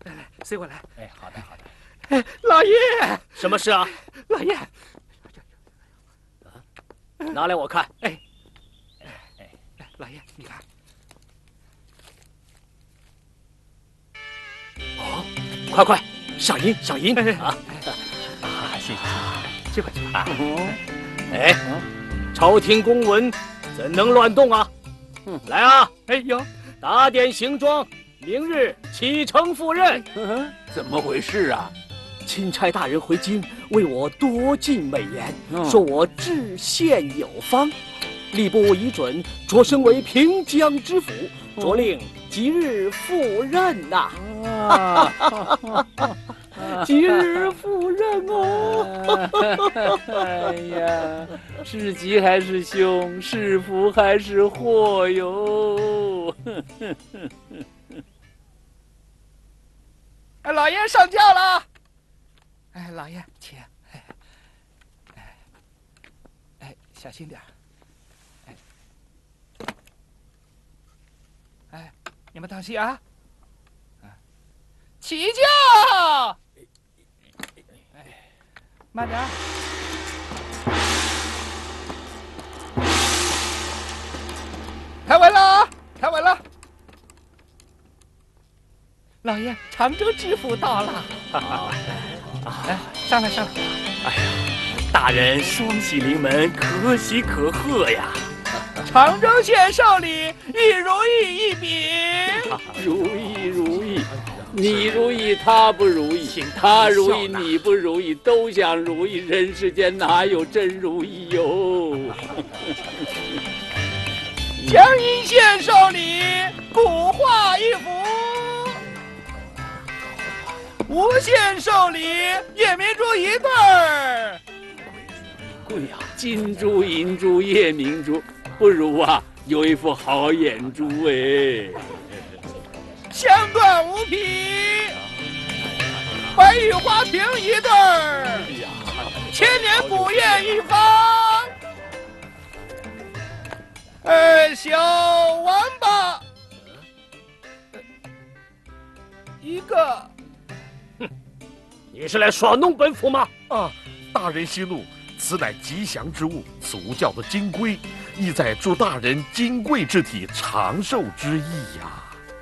来，随我来。 哎，好的好的。 哎，老爷， 什么事啊？ 老爷， 拿来我看。 哎，老爷，你看。 哦，快，赏银赏银啊！ 谢谢，去吧去吧。 哎，朝廷公文怎能乱动啊？来啊！ 哎呦， 打点行装，明日启程赴任。 怎么回事啊？ 钦差大人回京，为我多进美言，说我治县有方，吏部已准，擢升为平江知府，着令即日赴任呐。即日赴任哦！ 哎呀，是吉还是凶？是福还是祸哟？ 哎，老爷上轿了。哎，老爷，请。哎，小心点。哎，你们当心啊！起轿。慢点。抬稳了，抬稳了。老爷，常州知府到了。哎，上来上来。 哎呀，大人双喜临门，可喜可贺呀！ 常州县受理一如意一笔。 如意，你如意他不如意，他如意你不如意，都想如意，人世间哪有真如意哟？ 江阴县受理古画一幅。吴县受理夜明珠一对儿。 贵呀，金珠、银珠、夜明珠，不如啊有一副好眼珠哎。 香断无皮，白玉花瓶一对儿，千年古砚一方。小王八一个。 你是来耍弄本府吗？ 啊，大人息怒，此乃吉祥之物，俗叫的金龟，意在祝大人金贵之体长寿之意呀。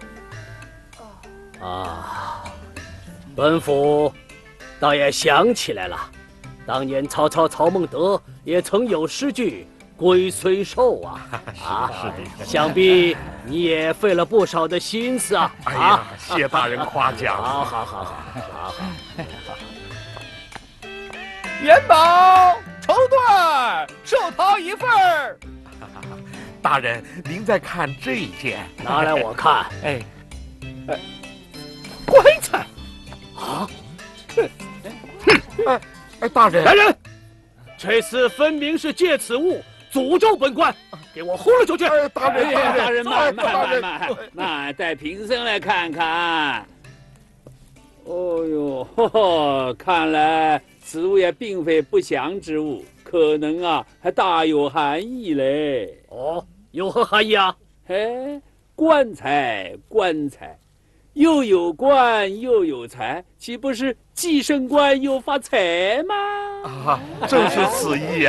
啊，本府倒也想起来了，当年曹操曹孟德也曾有诗句“龟虽寿”啊， 是的， 想必你也费了不少的心思啊！ 哎呀，谢大人夸奖。 好。 元宝、绸缎、寿桃一份儿。 大人，您再看这件， 拿来我看。 棺材啊！ 大人， 来人，这次分明是借此物诅咒本官，给我轰了出去！ 大人， 慢，带贫僧来看看。哦呦，看来此物也并非不祥之物，可能啊还大有含义嘞。 哦，有何含义啊？ 嘿，棺材，又有官又有财，岂不是既升官又发财吗？ 正是此意呀。